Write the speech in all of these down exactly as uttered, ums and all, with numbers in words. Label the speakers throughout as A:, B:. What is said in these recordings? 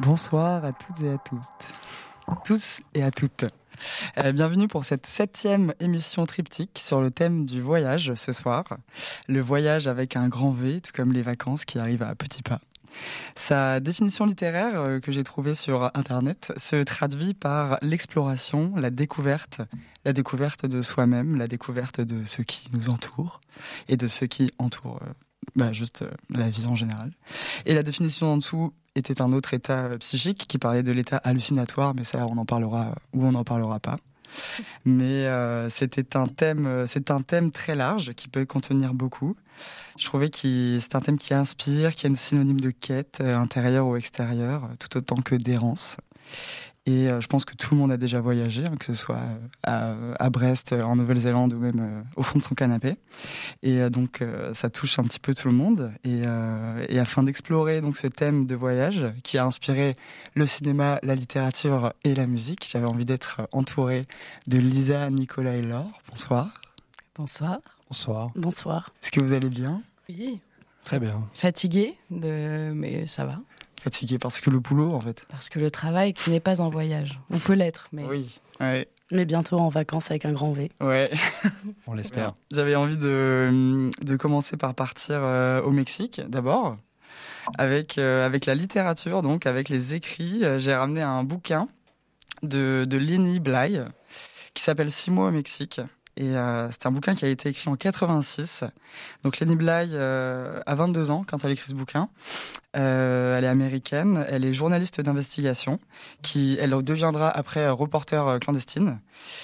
A: Bonsoir à toutes et à tous. Tous et à toutes. Euh, bienvenue pour cette septième émission triptyque sur le thème du voyage ce soir. Le voyage avec un grand V, tout comme les vacances qui arrivent à petits pas. Sa définition littéraire euh, que j'ai trouvée sur Internet se traduit par l'exploration, la découverte, la découverte de soi-même, la découverte de ce qui nous entoure et de ce qui entoure euh, bah, juste euh, la vie en général. Et la définition en dessous était un autre état psychique qui parlait de l'état hallucinatoire, mais ça on en parlera ou on n'en parlera pas. Mais euh, c'était un thème, c'est un thème très large qui peut contenir beaucoup. Je trouvais que c'est un thème qui inspire, qui est un synonyme de quête, euh, intérieure ou extérieure, tout autant que d'errance. Et euh, je pense que tout le monde a déjà voyagé, hein, que ce soit à, à Brest, en Nouvelle-Zélande ou même euh, au fond de son canapé. Et euh, donc euh, ça touche un petit peu tout le monde. Et, euh, et afin d'explorer donc ce thème de voyage qui a inspiré le cinéma, la littérature et la musique, j'avais envie d'être entouré de Lisa, Nicolas et Laure. Bonsoir.
B: Bonsoir.
C: Bonsoir.
B: Bonsoir.
A: Est-ce que vous allez bien ?
B: Oui.
C: Très bien.
B: Fatiguée, de... mais ça va.
A: Fatigué parce que le boulot, en fait.
B: Parce que le travail qui n'est pas un voyage. On peut l'être, mais...
A: Oui. Ouais.
D: Mais bientôt en vacances avec un grand V.
A: Ouais.
C: On l'espère.
A: Ouais. J'avais envie de, de commencer par partir euh, au Mexique, d'abord. Avec, euh, avec la littérature, donc, avec les écrits. Euh, j'ai ramené un bouquin de, de Lenny Bly qui s'appelle Six mois au Mexique. Et euh, c'est un bouquin qui a été écrit en quatre-vingt-six. Donc Lenny Bly euh, a vingt-deux ans quand elle écrit ce bouquin. Euh, elle est américaine, elle est journaliste d'investigation, qui elle deviendra après reporter clandestine.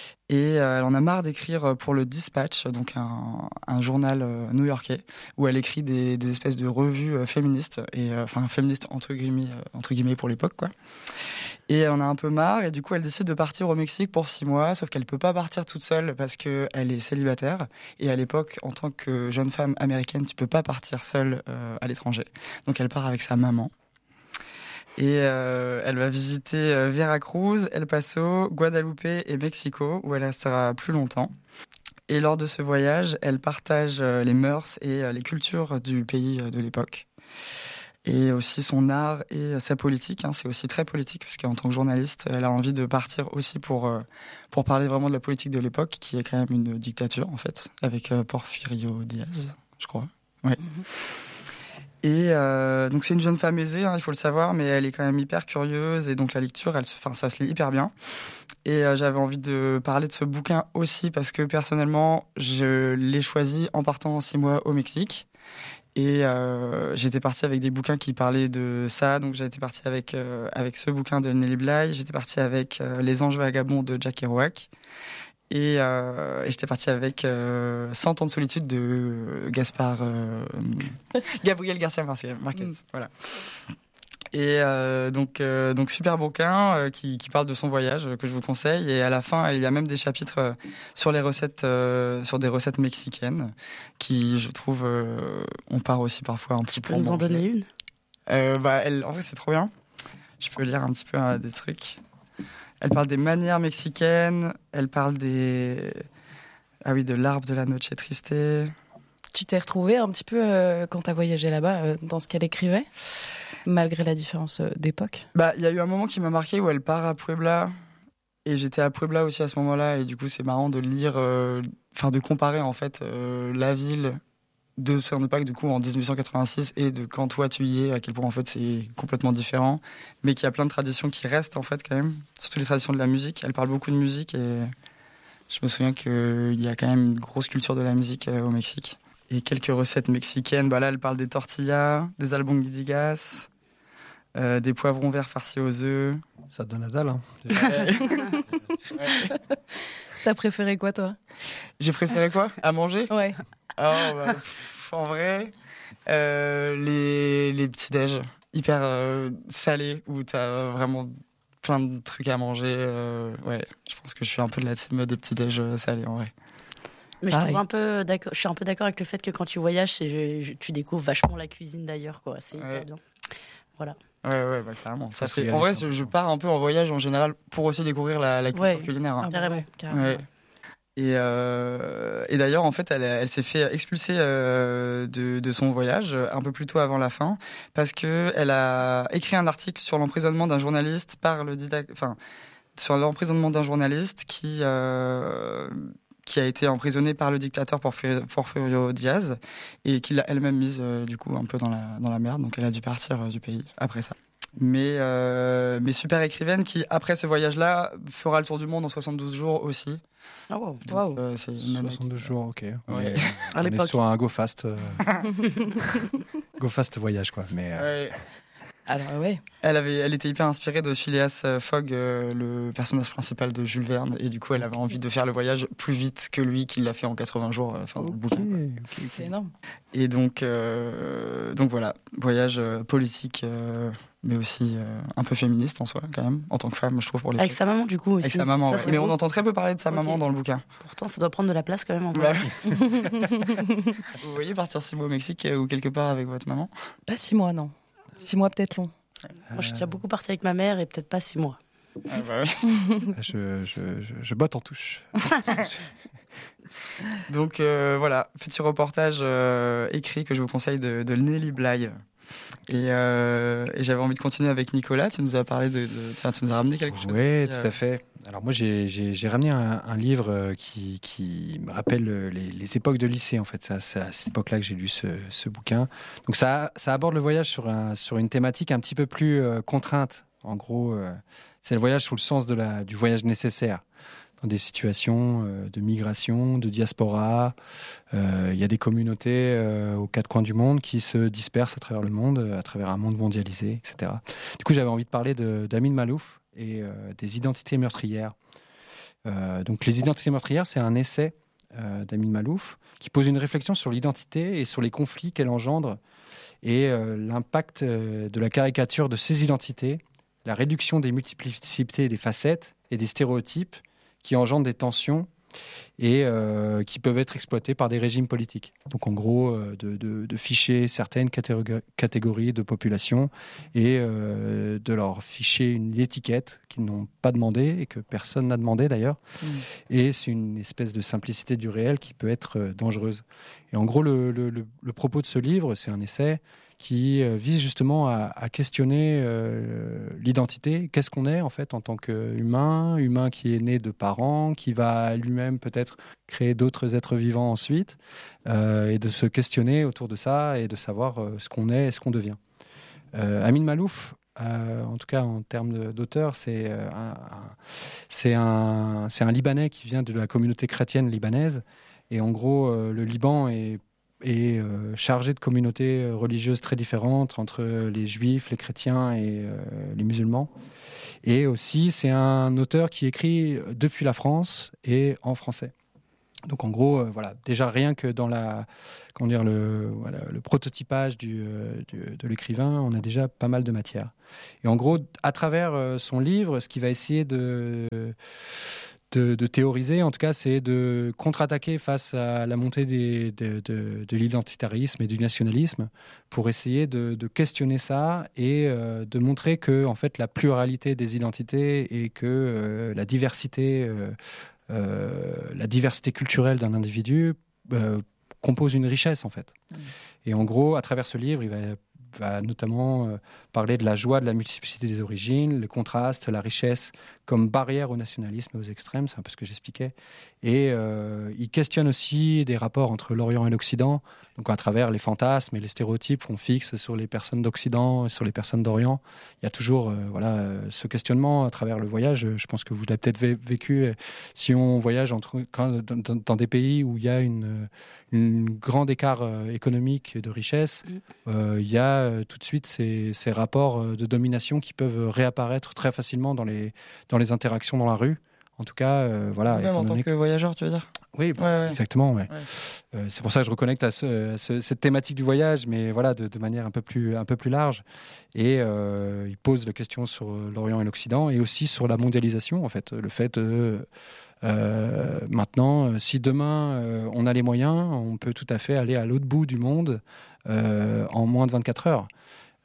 A: Et euh, elle en a marre d'écrire pour le Dispatch, donc un, un journal euh, new-yorkais, où elle écrit des, des espèces de revues euh, féministes, et euh, enfin féministes entre guillemets, euh, entre guillemets pour l'époque, quoi. Et elle en a un peu marre, et du coup elle décide de partir au Mexique pour six mois, sauf qu'elle peut pas partir toute seule parce que elle est célibataire. Et à l'époque, en tant que jeune femme américaine, tu peux pas partir seule euh, à l'étranger. Donc elle part avec sa maman. Et euh, elle va visiter euh, Veracruz, El Paso, Guadalupe et Mexico, où elle restera plus longtemps. Et lors de ce voyage, elle partage euh, les mœurs et euh, les cultures du pays euh, de l'époque. Et aussi son art et sa politique, hein, c'est aussi très politique, parce qu'en tant que journaliste, elle a envie de partir aussi pour, euh, pour parler vraiment de la politique de l'époque, qui est quand même une dictature, en fait, avec euh, Porfirio Diaz, je crois. Ouais. Mm-hmm. Et euh, donc c'est une jeune femme aisée, hein, il faut le savoir, mais elle est quand même hyper curieuse, et donc la lecture, elle, enfin, ça se lit hyper bien. Et euh, j'avais envie de parler de ce bouquin aussi, parce que personnellement, je l'ai choisi en partant en six mois au Mexique. Et euh, j'étais partie avec des bouquins qui parlaient de ça. Donc j'étais partie avec, euh, avec ce bouquin de Lenny Bly. J'étais partie avec euh, Les Anges Vagabonds de Jack Kerouac. Et, euh, et j'étais partie avec euh, Cent ans de solitude de Gaspard... Euh, Gabriel Garcia Marquez. Mm. Voilà. Et euh, donc, euh, donc super bouquin euh, qui, qui parle de son voyage euh, que je vous conseille. Et à la fin, il y a même des chapitres euh, sur les recettes, euh, sur des recettes mexicaines, qui, je trouve, euh, on part aussi parfois un petit
D: tu
A: peu.
D: Tu peux nous en donner une
A: euh, bah, elle, en vrai, c'est trop bien. Je peux lire un petit peu hein, des trucs. Elle parle des manières mexicaines. Elle parle des ah oui de l'arbre de la noche triste.
B: Tu t'es retrouvée un petit peu euh, quand t'as voyagé là-bas euh, dans ce qu'elle écrivait? Malgré la différence d'époque.
A: Bah, il y a eu un moment qui m'a marqué où elle part à Puebla. Et j'étais à Puebla aussi à ce moment-là. Et du coup, c'est marrant de lire, enfin, euh, de comparer, en fait, euh, la ville de Cernopac, du coup, en dix-huit cent quatre-vingt-six et de quand toi tu y es, à quel point, en fait, c'est complètement différent. Mais qu'il y a plein de traditions qui restent, en fait, quand même. Surtout les traditions de la musique. Elle parle beaucoup de musique et je me souviens qu'il y a quand même une grosse culture de la musique euh, au Mexique. Et quelques recettes mexicaines. Bah là, elle parle des tortillas, des albondigas, euh, des poivrons verts farcis aux œufs.
C: Ça te donne la dalle, hein.
A: Ouais. Ouais.
B: T'as préféré quoi, toi?
A: J'ai préféré quoi? À manger?
B: Ouais.
A: Oh, bah, pff, en vrai, euh, les, les petits-déj hyper euh, salés, où t'as vraiment plein de trucs à manger. Euh, ouais, je pense que je suis un peu de la team des petits-déj salés, en vrai.
D: Mais je, trouve un peu d'accord, je suis un peu d'accord avec le fait que quand tu voyages, c'est, je, je, tu découvres vachement la cuisine d'ailleurs, quoi. C'est hyper
A: ouais.
D: bien. Voilà.
A: Ouais, ouais, bah, carrément. Ça fait... En vrai, je, je pars un peu en voyage en général pour aussi découvrir la, la culture
D: ouais.
A: culinaire. Hein.
D: Ah, carrément. carrément.
A: Ouais. Et, euh, et d'ailleurs, en fait, elle, elle s'est fait expulser euh, de, de son voyage un peu plus tôt avant la fin, parce que elle a écrit un article sur l'emprisonnement d'un journaliste par le didac... enfin, sur l'emprisonnement d'un journaliste qui euh, qui a été emprisonné par le dictateur Porfirio, Porfirio Diaz et qui l'a elle-même mise euh, du coup un peu dans la dans la merde. Donc, elle a dû partir euh, du pays après ça. Mais, euh, mais super écrivaine qui, après ce voyage-là, fera le tour du monde en soixante-douze jours aussi.
D: Oh, wow.
A: Donc,
B: Wow.
A: euh, c'est une nana
C: soixante-deux
A: qui-
C: jours, ok. On
A: Ouais.
C: est,
D: À
C: on est
D: l'époque.
C: sur un go fast. euh, go fast voyage, quoi. Mais euh,
A: Ouais.
B: Alors, ouais.
A: Elle, avait, elle était hyper inspirée de Phileas Fogg, euh, le personnage principal de Jules Verne. Et du coup, elle avait envie de faire le voyage plus vite que lui, qui l'a fait en quatre-vingts jours, euh, enfin, dans le
C: ok,
A: bouquin. quoi.
C: ok,
B: C'est
C: ok.
B: énorme.
A: Et donc, euh, donc voilà, voyage euh, politique, euh, mais aussi euh, un peu féministe en soi, quand même, en tant que femme, je trouve, pour les
D: Avec sa maman, du coup, aussi.
A: Avec sa maman,
D: Ça,
A: ouais.
D: c'est
A: Mais
D: beau.
A: on entend très peu parler de sa
D: Ok.
A: maman dans le bouquin.
D: Pourtant, ça doit prendre de la place quand même. En
A: Bah,
D: vrai.
A: Vous voyez partir six mois au Mexique euh, ou quelque part avec votre maman?
B: Pas six mois, non. Six mois, peut-être long.
D: Moi, je suis déjà beaucoup partie avec ma mère et peut-être pas six mois.
A: Ah bah oui.
C: Je, je, je, je botte en touche.
A: Donc euh, voilà, petit reportage euh, écrit que je vous conseille de, de Nelly Bly. Et, euh, et j'avais envie de continuer avec Nicolas. Tu nous as parlé de, de enfin, tu nous as ramené quelque chose.
C: Oui,
A: aussi,
C: tout à fait. Alors moi, j'ai, j'ai, j'ai ramené un, un livre euh, qui, qui me rappelle euh, les, les époques de lycée, en fait. Ça, c'est à cette époque-là que j'ai lu ce, ce bouquin. Donc ça, ça aborde le voyage sur, un, sur une thématique un petit peu plus euh, contrainte. En gros, euh, c'est le voyage sous le sens de la, du voyage nécessaire. Dans des situations euh, de migration, de diaspora. Euh, Il y a des communautés euh, aux quatre coins du monde qui se dispersent à travers le monde, à travers un monde mondialisé, et cetera. Du coup, j'avais envie de parler de, d'Amin Maalouf et euh, des identités meurtrières. Euh, donc, les identités meurtrières, c'est un essai euh, d'Amin Maalouf qui pose une réflexion sur l'identité et sur les conflits qu'elle engendre et euh, l'impact euh, de la caricature de ces identités, la réduction des multiplicités des facettes et des stéréotypes qui engendrent des tensions et euh, qui peuvent être exploités par des régimes politiques. Donc en gros, euh, de, de, de ficher certaines catég- catégories de population et euh, de leur ficher une étiquette qu'ils n'ont pas demandé et que personne n'a demandé d'ailleurs.
B: Mmh.
C: Et c'est une espèce de simplicité du réel qui peut être euh, dangereuse. Et en gros, le, le, le, le propos de ce livre, c'est un essai qui euh, vise justement à, à questionner euh, l'identité. Qu'est-ce qu'on est en fait en tant qu'humain, humain qui est né de parents, qui va lui-même peut-être créer d'autres êtres vivants ensuite, euh, et de se questionner autour de ça et de savoir euh, ce qu'on est et ce qu'on devient. Euh, Amin Maalouf, euh, en tout cas en termes de, d'auteur, c'est, euh, un, un, c'est, un, c'est un Libanais qui vient de la communauté chrétienne libanaise. Et en gros, euh, le Liban est est euh, chargé de communautés religieuses très différentes entre les juifs, les chrétiens et euh, les musulmans. Et aussi, c'est un auteur qui écrit depuis la France et en français. Donc en gros, euh, voilà, déjà rien que dans la, comment dire, le, voilà, le prototypage du, euh, du, de l'écrivain, on a déjà pas mal de matière. Et en gros, à travers euh, son livre, ce qu'il va essayer de... De, de théoriser, en tout cas, c'est de contre-attaquer face à la montée des, de, de, de l'identitarisme et du nationalisme pour essayer de, de questionner ça et euh, de montrer que, en fait, la pluralité des identités et que euh, la diversité, euh, euh, la diversité culturelle d'un individu euh, compose une richesse, en fait. Mmh. Et en gros, à travers ce livre, il va va notamment euh, parler de la joie de la multiplicité des origines, le contraste, la richesse comme barrière au nationalisme et aux extrêmes, c'est un peu ce que j'expliquais. Et euh, il questionne aussi des rapports entre l'Orient et l'Occident, donc à travers les fantasmes et les stéréotypes qu'on fixe sur les personnes d'Occident et sur les personnes d'Orient. Il y a toujours euh, voilà, euh, ce questionnement à travers le voyage. Je pense que vous l'avez peut-être vécu euh, si on voyage entre, quand, dans, dans des pays où il y a une, une grand écart euh, économique de richesse, euh, il y a euh, tout de suite ces, ces rapports de domination qui peuvent réapparaître très facilement dans les, dans les interactions dans la rue. En tout cas, euh, voilà.
A: Même en tant que, que voyageur, tu veux dire ?
C: Oui,
A: ouais, ouais.
C: exactement. Ouais.
A: Ouais.
C: Euh, c'est pour ça que je reconnecte à, ce, à ce, cette thématique du voyage, mais voilà, de, de manière un peu plus, un peu plus large. Et euh, il pose la question sur l'Orient et l'Occident, et aussi sur la mondialisation, en fait. Le fait de... Euh, maintenant, si demain euh, on a les moyens, on peut tout à fait aller à l'autre bout du monde euh, en moins de vingt-quatre heures.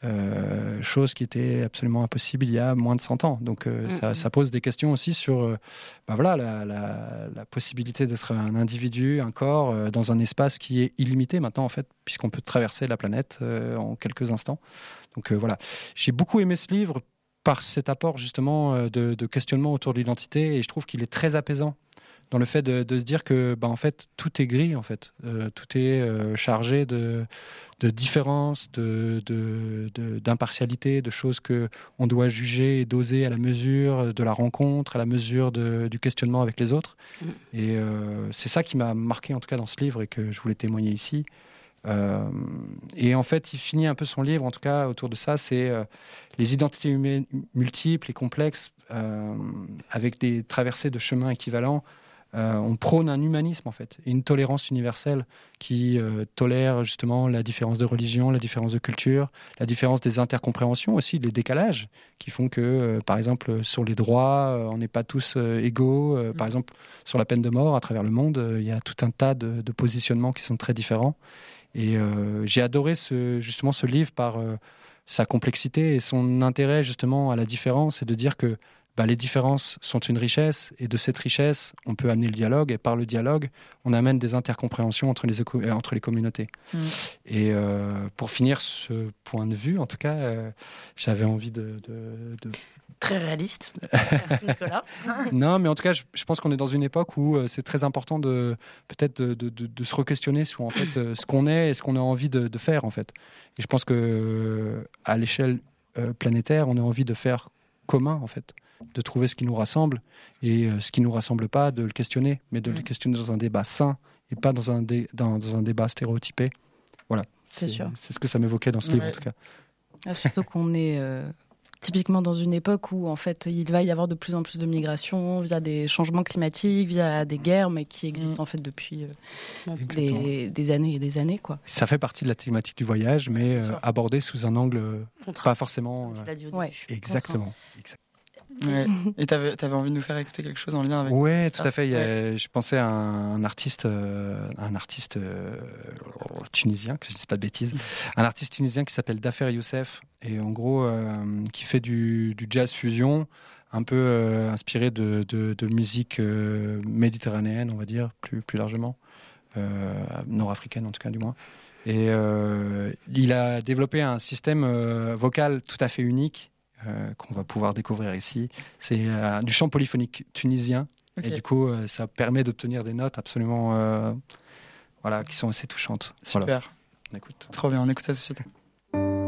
C: Euh, chose qui était absolument impossible il y a moins de cent ans. Donc euh, mmh. ça, ça pose des questions aussi sur euh, ben voilà, la, la, la possibilité d'être un individu, un corps, euh, dans un espace qui est illimité maintenant, en fait, puisqu'on peut traverser la planète euh, en quelques instants. Donc euh, voilà. J'ai beaucoup aimé ce livre par cet apport justement euh, de, de questionnement autour de l'identité, et je trouve qu'il est très apaisant dans le fait de, de se dire que ben, en fait, tout est gris, en fait. Euh, tout est euh, chargé de, de différences, de, de, de, d'impartialité, de choses qu'on doit juger et doser à la mesure de la rencontre, à la mesure de, du questionnement avec les autres. Mmh. Et euh, c'est ça qui m'a marqué, en tout cas, dans ce livre, et que je voulais témoigner ici. Euh, et en fait, il finit un peu son livre, en tout cas, autour de ça, c'est euh, les identités humaines multiples et complexes, euh, avec des traversées de chemins équivalents. Euh, on prône un humanisme, en fait, et une tolérance universelle qui euh, tolère justement la différence de religion, la différence de culture, la différence des intercompréhensions aussi, les décalages qui font que, euh, par exemple, sur les droits, euh, on n'est pas tous euh, égaux. Euh, mmh. Par exemple, sur la peine de mort, à travers le monde, euh, il y a tout un tas de, de positionnements qui sont très différents. Et euh, j'ai adoré ce, justement ce livre par euh, sa complexité et son intérêt justement à la différence, et de dire que bah, les différences sont une richesse, et de cette richesse, on peut amener le dialogue, et par le dialogue, on amène des intercompréhensions entre les, éco- entre les communautés. Mmh. Et euh, pour finir ce point de vue, en tout cas, euh, j'avais envie de... de, de...
D: Très réaliste. Merci Nicolas.
C: Non, mais en tout cas, je, je pense qu'on est dans une époque où euh, c'est très important de peut-être de, de, de, de se re-questionner sur en fait euh, ce qu'on est et ce qu'on a envie de, de faire en fait. Et je pense que euh, à l'échelle euh, planétaire, on a envie de faire commun en fait, de trouver ce qui nous rassemble, et euh, ce qui nous rassemble pas, de le questionner, mais de mmh. le questionner dans un débat sain et pas dans un dé, dans, dans un débat stéréotypé. Voilà.
B: C'est, c'est sûr.
C: C'est ce que ça m'évoquait dans ce ouais. livre en tout cas.
B: Ah, surtout qu'on est euh... typiquement dans une époque où en fait il va y avoir de plus en plus de migration via des changements climatiques, via des guerres, mais qui existent mmh. en fait depuis euh, des, des années et des années, quoi.
C: Ça fait partie de la thématique du voyage, mais euh, abordé sous un angle Contrat. pas forcément. Euh...
B: Ouais.
C: Exactement. Exactement.
A: Ouais. Et tu avais envie de nous faire écouter quelque chose en lien avec ça?
C: Ouais, tout à fait. Il y a, ouais. Je pensais à un, un artiste, euh, un artiste euh, tunisien, que je ne dis pas de bêtises, un artiste tunisien qui s'appelle Dafer Youssef, et en gros, euh, qui fait du, du jazz fusion, un peu euh, inspiré de, de, de musique euh, méditerranéenne, on va dire, plus, plus largement, euh, nord-africaine en tout cas, du moins. Et euh, il a développé un système euh, vocal tout à fait unique, Euh, qu'on va pouvoir découvrir ici. C'est euh, du chant polyphonique tunisien, okay. Et du coup euh, ça permet d'obtenir des notes absolument euh, voilà, qui sont assez touchantes.
A: Super.
C: Voilà. On écoute.
A: Trop bien, on écoute ça tout de suite.